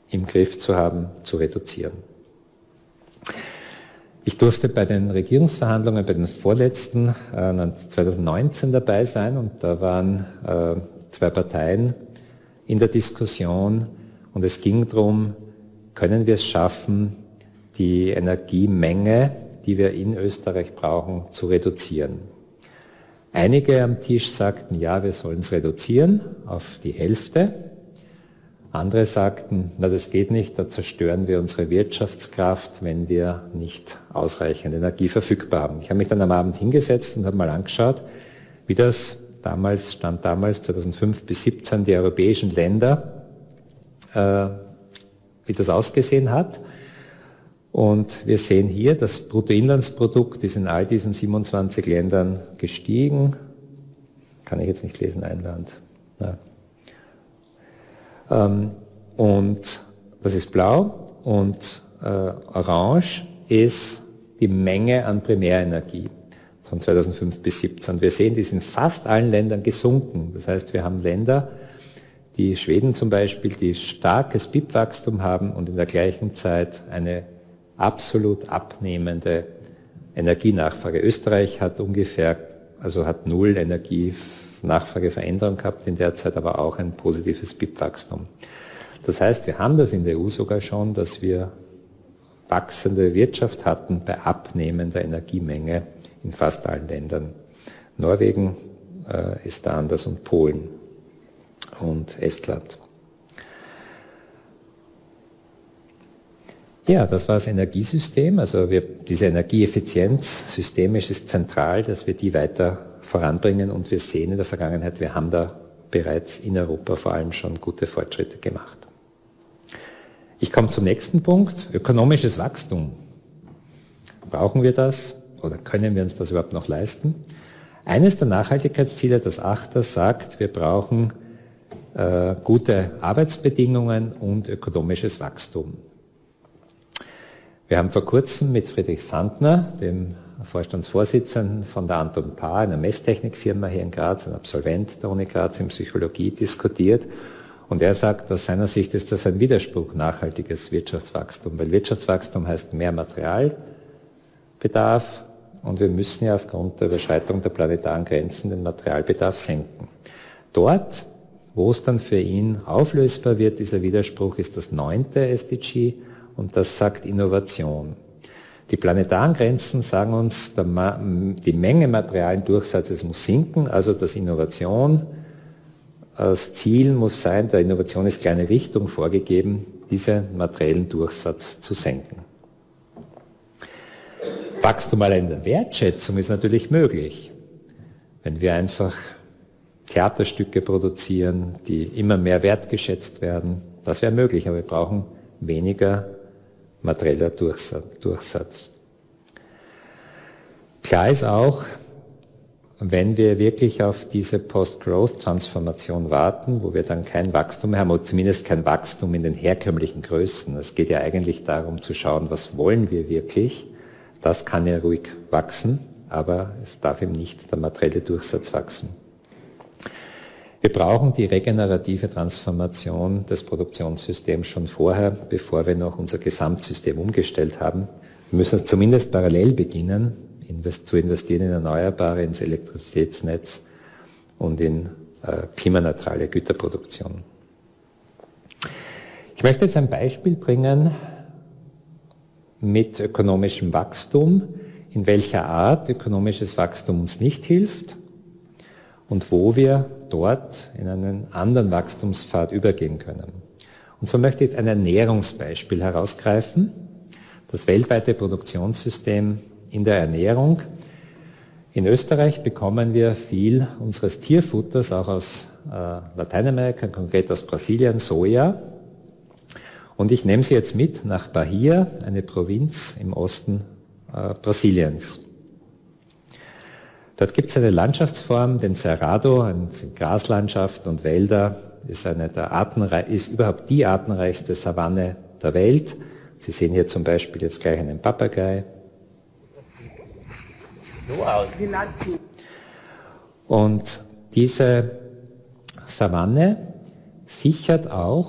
im Griff zu haben, zu reduzieren. Ich durfte bei den Regierungsverhandlungen, bei den vorletzten 2019 dabei sein, und da waren zwei Parteien in der Diskussion, und es ging darum, können wir es schaffen, die Energiemenge, die wir in Österreich brauchen, zu reduzieren. Einige am Tisch sagten, ja, wir sollen es reduzieren auf die Hälfte. Andere sagten, na, das geht nicht, da zerstören wir unsere Wirtschaftskraft, wenn wir nicht ausreichend Energie verfügbar haben. Ich habe mich dann am Abend hingesetzt und habe mal angeschaut, wie das damals 2005 bis 2017 die europäischen Länder, wie das ausgesehen hat. Und wir sehen hier, das Bruttoinlandsprodukt ist in all diesen 27 Ländern gestiegen. Kann ich jetzt nicht lesen, ein Land. Ja. Und das ist blau, und orange ist die Menge an Primärenergie von 2005 bis 2017. Wir sehen, die sind in fast allen Ländern gesunken. Das heißt, wir haben Länder, die Schweden zum Beispiel, die starkes BIP-Wachstum haben und in der gleichen Zeit eine absolut abnehmende Energienachfrage. Österreich hat hat null Energienachfrageveränderung gehabt in der Zeit, aber auch ein positives BIP-Wachstum. Das heißt, wir haben das in der EU sogar schon, dass wir wachsende Wirtschaft hatten bei abnehmender Energiemenge in fast allen Ländern. Norwegen ist da anders, und Polen und Estland. Ja, das war das Energiesystem. Also diese Energieeffizienz systemisch ist zentral, dass wir die weiter voranbringen, und wir sehen in der Vergangenheit, wir haben da bereits in Europa vor allem schon gute Fortschritte gemacht. Ich komme zum nächsten Punkt, ökonomisches Wachstum. Brauchen wir das oder können wir uns das überhaupt noch leisten? Eines der Nachhaltigkeitsziele, das 8. sagt, wir brauchen gute Arbeitsbedingungen und ökonomisches Wachstum. Wir haben vor kurzem mit Friedrich Sandner, dem Vorstandsvorsitzenden von der Anton Paar, einer Messtechnikfirma hier in Graz, ein Absolvent der Uni Graz in Psychologie, diskutiert. Und er sagt, aus seiner Sicht ist das ein Widerspruch, nachhaltiges Wirtschaftswachstum, weil Wirtschaftswachstum heißt mehr Materialbedarf, und wir müssen ja aufgrund der Überschreitung der planetaren Grenzen den Materialbedarf senken. Dort, wo es dann für ihn auflösbar wird, dieser Widerspruch, ist das 9. SDG, und das sagt Innovation. Die planetaren Grenzen sagen uns, die Menge materialen Durchsatzes muss sinken, also dass Innovation, das Ziel muss sein, der Innovation ist eine Richtung vorgegeben, diesen materiellen Durchsatz zu senken. Wachstum allein in der Wertschätzung ist natürlich möglich, wenn wir einfach Theaterstücke produzieren, die immer mehr wertgeschätzt werden. Das wäre möglich, aber wir brauchen weniger materieller Durchsatz. Klar ist auch, wenn wir wirklich auf diese Post-Growth-Transformation warten, wo wir dann kein Wachstum mehr haben, oder zumindest kein Wachstum in den herkömmlichen Größen. Es geht ja eigentlich darum zu schauen, was wollen wir wirklich. Das kann ja ruhig wachsen, aber es darf eben nicht der materielle Durchsatz wachsen. Wir brauchen die regenerative Transformation des Produktionssystems schon vorher, bevor wir noch unser Gesamtsystem umgestellt haben. Wir müssen zumindest parallel beginnen, zu investieren in Erneuerbare, ins Elektrizitätsnetz und in klimaneutrale Güterproduktion. Ich möchte jetzt ein Beispiel bringen mit ökonomischem Wachstum, in welcher Art ökonomisches Wachstum uns nicht hilft und wo wir dort in einen anderen Wachstumspfad übergehen können. Und so möchte ich ein Ernährungsbeispiel herausgreifen, das weltweite Produktionssystem in der Ernährung. In Österreich bekommen wir viel unseres Tierfutters, auch aus Lateinamerika, konkret aus Brasilien, Soja. Und ich nehme Sie jetzt mit nach Bahia, eine Provinz im Osten Brasiliens. Dort gibt es eine Landschaftsform, den Cerrado, eine Graslandschaft und Wälder, ist überhaupt die artenreichste Savanne der Welt. Sie sehen hier zum Beispiel jetzt gleich einen Papagei. Und diese Savanne sichert auch